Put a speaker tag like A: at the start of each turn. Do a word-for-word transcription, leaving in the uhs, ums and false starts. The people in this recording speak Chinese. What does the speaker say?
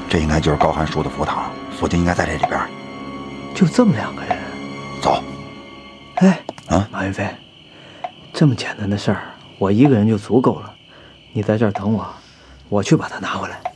A: 这应该就是高寒叔的佛堂，佛经应该在这里边。
B: 就这么两个人？
A: 走。
B: 哎，
A: 啊，
B: 马云飞，这么简单的事儿，我一个人就足够了。你在这儿等我，我去把它拿回来。